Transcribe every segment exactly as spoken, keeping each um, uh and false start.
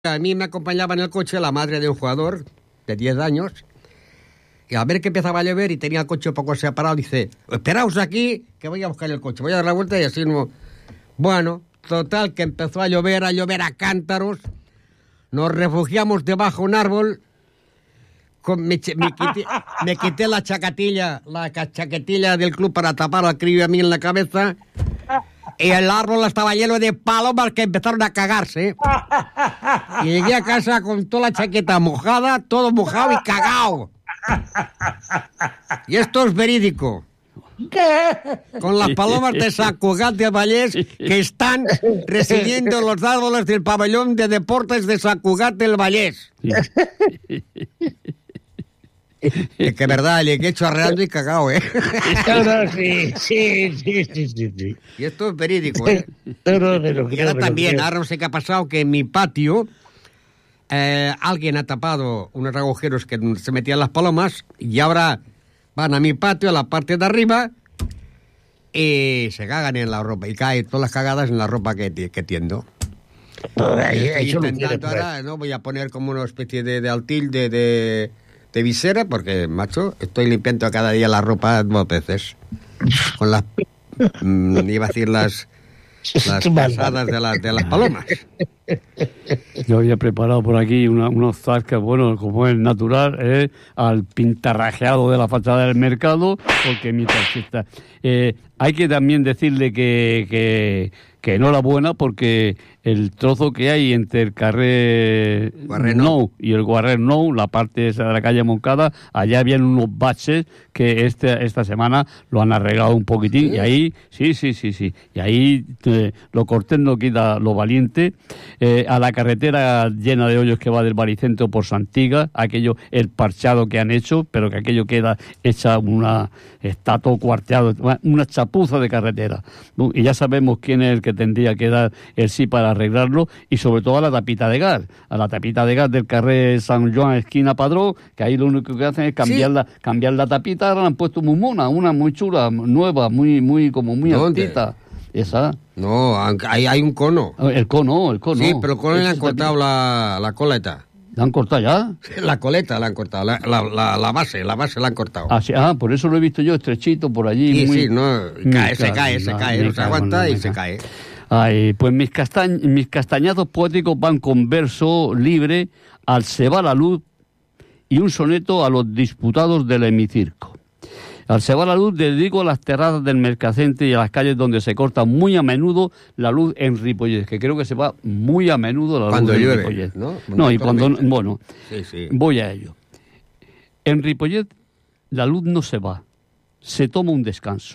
A mí me acompañaba en el coche la madre de un jugador de diez años y a ver que empezaba a llover y tenía el coche un poco separado, dice, esperaos aquí que voy a buscar el coche, voy a dar la vuelta y así no... Bueno, total, que empezó a llover, a llover a cántaros, nos refugiamos debajo de un árbol, con, me, me, quité, me quité la chacatilla, la chaquetilla del club para tapar al crío a mí en la cabeza... Y el árbol estaba lleno de palomas que empezaron a cagarse. Y llegué a casa con toda la chaqueta mojada, todo mojado y cagao. Y esto es verídico. Con las palomas de Sant Cugat del Vallès que están residiendo en los árboles del pabellón de deportes de Sant Cugat del Vallès. Es que es verdad, le he hecho arreando y cagao, ¿eh? No, no, sí, sí, sí, sí, sí, sí. Y esto es verídico, ¿eh? No, no, pero y ahora creo, también, creo. ahora no sé qué ha pasado, que en mi patio eh, alguien ha tapado unos agujeros que se metían las palomas y ahora van a mi patio, a la parte de arriba, y se cagan en la ropa y caen todas las cagadas en la ropa que, que tiendo. Ay, Y estoy eso lo intentando quiere, pues. ahora, ¿no? Voy a poner como una especie de, de altil de, de, de visera, porque, macho, estoy limpiando cada día la ropa dos veces. Con las, mm, iba a decir las, las pasadas de, la, de las palomas. Yo había preparado por aquí una, unos zascas, bueno, como es natural, eh, al pintarrajeado de la fachada del mercado, porque mi taxista... Eh, hay que también decirle que, que, que enhorabuena, porque el trozo que hay entre el carrer Nou y el Guarrer Nou, la parte esa de la calle Moncada, allá habían unos baches que este, esta semana lo han arreglado un poquitín, ¿sí? Y ahí, sí, sí, sí, sí, y ahí eh, lo cortés no quita lo valiente. Eh, a la carretera llena de hoyos que va del Baricentro por Santiga, aquello, el parchado que han hecho, pero que aquello queda hecha una, está todo cuarteado, una chapuza de carretera, ¿no? Y ya sabemos quién es el que tendría que dar el sí para arreglarlo, y sobre todo a la tapita de gas, a la tapita de gas del carrer San Joan esquina Padró, que ahí lo único que hacen es cambiar, ¿sí? la, cambiar la tapita. Ahora la han puesto muy mona, una muy chula, nueva, muy, muy, como muy altita. Esa. No, ahí hay un cono. El cono, el cono. Sí, pero el cono le han cortado la, la coleta. ¿La han cortado ya? La coleta la han cortado, la, la, la, la base, la base la han cortado. Ah, sí, ah, por eso lo he visto yo estrechito por allí. Sí, muy... sí, no, cae, se cae, se cae, no se aguanta y se cae. Ay, pues mis, castañ mis castañazos poéticos van con verso libre al Se va la luz y un soneto a los disputados del hemicirco. Al Se va la luz dedico a las terrazas del Mercacente y a las calles donde se corta muy a menudo la luz en Ripollet, que creo que se va muy a menudo la cuando luz llueve, en Ripollet. ¿no? No, y cuando... Bueno, sí, sí. Voy a ello. En Ripollet la luz no se va, se toma un descanso.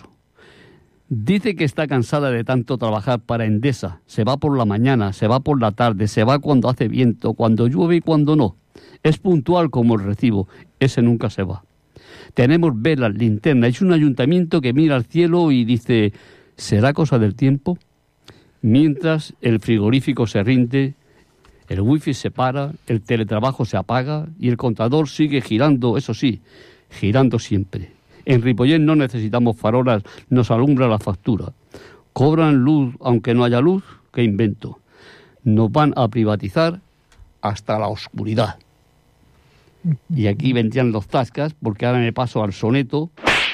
Dice que está cansada de tanto trabajar para Endesa. Se va por la mañana, se va por la tarde, se va cuando hace viento, cuando llueve y cuando no. Es puntual como el recibo, ese nunca se va. Tenemos velas, linternas, es un ayuntamiento que mira al cielo y dice, ¿será cosa del tiempo? Mientras el frigorífico se rinde, el wifi se para, el teletrabajo se apaga y el contador sigue girando, eso sí, girando siempre. En Ripollet no necesitamos farolas, nos alumbra la factura. Cobran luz aunque no haya luz, ¿qué invento? Nos van a privatizar hasta la oscuridad. Y aquí vendrían los tascas, porque ahora me paso al soneto,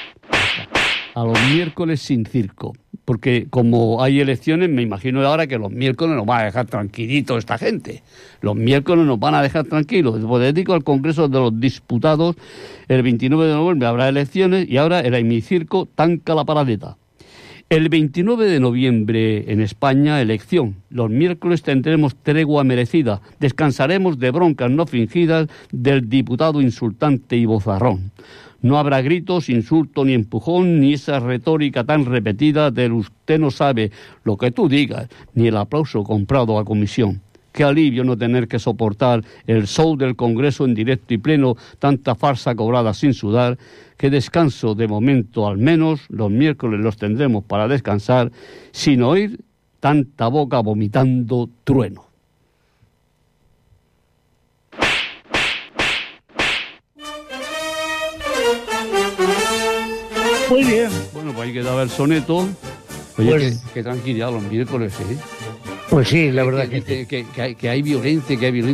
a los miércoles sin circo. Porque como hay elecciones, me imagino ahora que los miércoles nos van a dejar tranquilitos esta gente. Los miércoles nos van a dejar tranquilos. Pues dedico al Congreso de los Diputados, el veintinueve de noviembre habrá elecciones y ahora el hemicirco tanca la paradeta. El veintinueve de noviembre en España, elección. Los miércoles tendremos tregua merecida. Descansaremos de broncas no fingidas del diputado insultante y bozarrón. No habrá gritos, insulto ni empujón, ni esa retórica tan repetida del usted no sabe lo que tú digas, ni el aplauso comprado a comisión. Qué alivio no tener que soportar el show del Congreso en directo y pleno, tanta farsa cobrada sin sudar. Qué descanso, de momento al menos, los miércoles los tendremos para descansar, sin oír tanta boca vomitando trueno. Muy bien. Bueno, pues ahí quedaba el soneto. Oye, Pues- qué, qué tranquilidad los miércoles, ¿eh? Pues sí, la verdad que, que, que, que, que hay, que hay violencia, que hay violencia.